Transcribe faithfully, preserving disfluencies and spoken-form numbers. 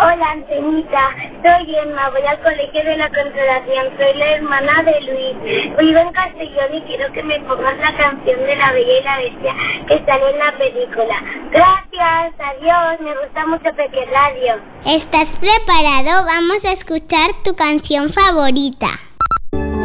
Hola, Antenita, soy Emma, voy al colegio de la Consolación, soy la hermana de Luis. Vivo en Castellón y quiero que me pongas la canción de La Bella y la Bestia que sale en la película. Gracias, adiós, me gusta mucho Peque Radio. ¿Estás preparado? Vamos a escuchar tu canción favorita.